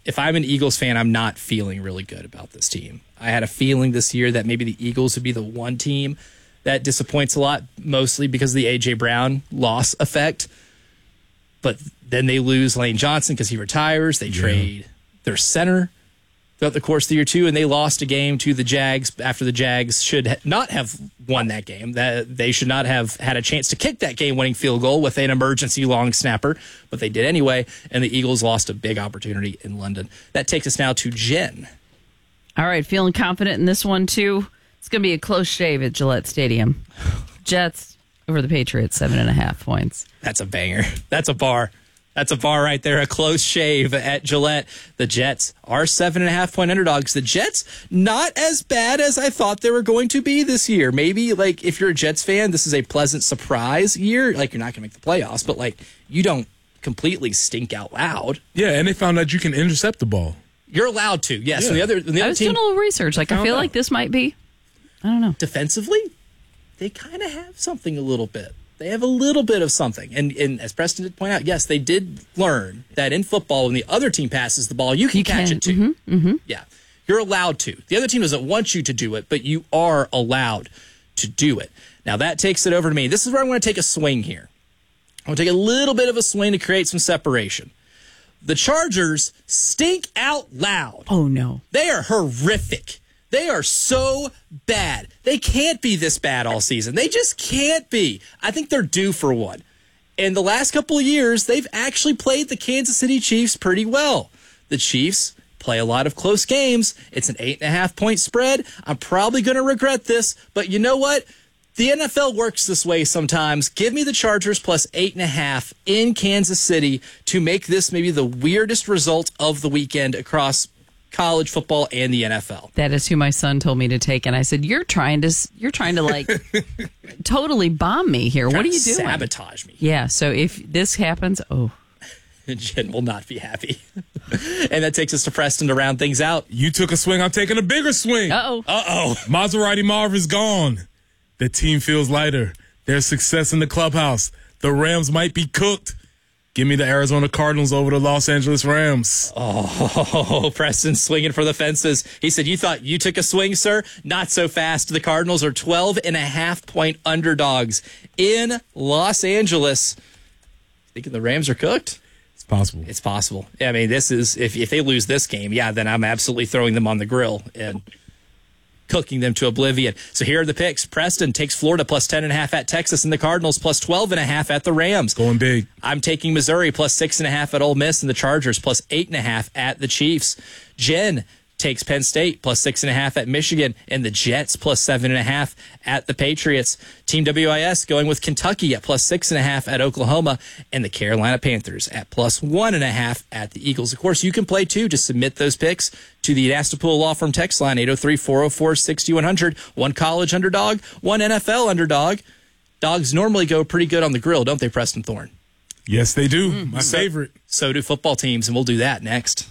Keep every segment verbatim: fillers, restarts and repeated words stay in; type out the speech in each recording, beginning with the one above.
if I'm an Eagles fan, I'm not feeling really good about this team. I had a feeling this year that maybe the Eagles would be the one team that disappoints a lot, mostly because of the A J. Brown loss effect. But then they lose Lane Johnson because he retires. They trade yeah. their center throughout the course of the year, too, and they lost a game to the Jags after the Jags should not have won that game. That they should not have had a chance to kick that game-winning field goal with an emergency long snapper, but they did anyway, and the Eagles lost a big opportunity in London. That takes us now to Jen. All right, feeling confident in this one, too. It's going to be a close shave at Gillette Stadium. Jets over the Patriots, seven and a half points. That's a banger. That's a bar. That's a bar right there, a close shave at Gillette. The Jets are seven and a half point underdogs. The Jets, not as bad as I thought they were going to be this year. Maybe, like, if you're a Jets fan, this is a pleasant surprise year. Like, you're not going to make the playoffs, but, like, you don't completely stink out loud. Yeah, and they found out you can intercept the ball. You're allowed to, yes. Yeah. So the other, the I other was team, doing a little research. Like, I feel out. like this might be, I don't know. Defensively, they kind of have something a little bit. They have a little bit of something. And, and as Preston did point out, yes, they did learn that in football, when the other team passes the ball, you can you catch can. it too. Mm-hmm, mm-hmm. Yeah. You're allowed to. The other team doesn't want you to do it, but you are allowed to do it. Now, that takes it over to me. This is where I'm going to take a swing here. I'm going to take a little bit of a swing to create some separation. The Chargers stink out loud. Oh, no. They are horrific. They are so bad. They can't be this bad all season. They just can't be. I think they're due for one. In the last couple of years, they've actually played the Kansas City Chiefs pretty well. The Chiefs play a lot of close games. It's an eight and a half point spread. I'm probably going to regret this, but you know what? The N F L works this way sometimes. Give me the Chargers plus eight and a half in Kansas City to make this maybe the weirdest result of the weekend across college football and the N F L. That is who my son told me to take, and I said, "You're trying to, you're trying to like totally bomb me here. What are you doing? Sabotage me." Yeah. So if this happens, oh, Jen will not be happy. And that takes us to Preston to round things out. You took a swing. I'm taking a bigger swing. Uh oh. Uh oh. Maserati Marv is gone. The team feels lighter. There's success in the clubhouse. The Rams might be cooked. Give me the Arizona Cardinals over the Los Angeles Rams. Oh, Preston swinging for the fences. He said, you thought you took a swing, sir? Not so fast. The Cardinals are twelve and a half point underdogs in Los Angeles. Thinking the Rams are cooked? It's possible. It's possible. Yeah, I mean, this is, if, if they lose this game, yeah, then I'm absolutely throwing them on the grill and cooking them to oblivion. So here are the picks. Preston takes Florida plus ten and a half at Texas, and the Cardinals plus twelve and a half at the Rams. Going big. I'm taking Missouri plus six and a half at Ole Miss, and the Chargers plus eight and a half at the Chiefs. Jen takes Penn State plus six and a half at Michigan, and the Jets plus seven and a half at the Patriots. Team W I S going with Kentucky at plus six and a half at Oklahoma, and the Carolina Panthers at plus one and a half at the Eagles. Of course, you can play too. Just submit those picks to the Nastapool Law Firm text line, eight oh three, four oh four, six one zero zero. One college underdog, one N F L underdog. Dogs normally go pretty good on the grill, don't they, Preston Thorne? Yes, they do. Mm, My so, favorite. So do football teams, and we'll do that next.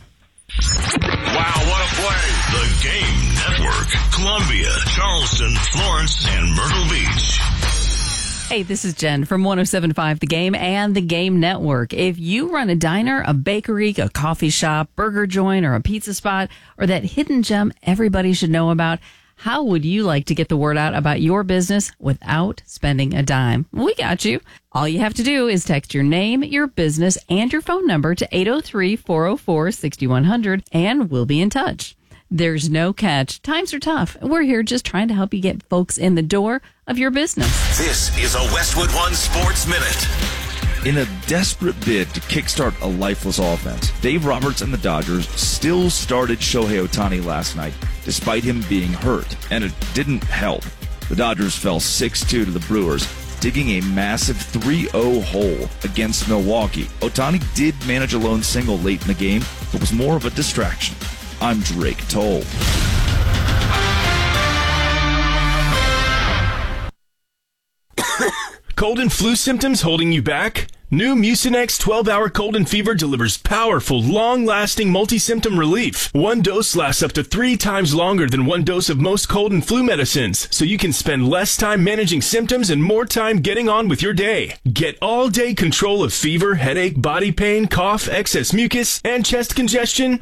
Wow, what a play. The Game Network. Columbia, Charleston, Florence, and Myrtle Beach. Hey, this is Jen from one oh seven point five The Game and The Game Network. If you run a diner, a bakery, a coffee shop, burger joint, or a pizza spot, or that hidden gem everybody should know about, how would you like to get the word out about your business without spending a dime? We got you. All you have to do is text your name, your business, and your phone number to eight oh three, four oh four, six one zero zero, and we'll be in touch. There's no catch. Times are tough. We're here just trying to help you get folks in the door of your business. This is a Westwood One Sports Minute. In a desperate bid to kickstart a lifeless offense, Dave Roberts and the Dodgers still started Shohei Ohtani last night, despite him being hurt, and it didn't help. The Dodgers fell six two to the Brewers, digging a massive three oh hole against Milwaukee. Ohtani did manage a lone single late in the game, but was more of a distraction. I'm Drake Toll. Cold and flu symptoms holding you back? New Mucinex twelve hour cold and fever delivers powerful, long-lasting multi-symptom relief. One dose lasts up to three times longer than one dose of most cold and flu medicines, so you can spend less time managing symptoms and more time getting on with your day. Get all-day control of fever, headache, body pain, cough, excess mucus, and chest congestion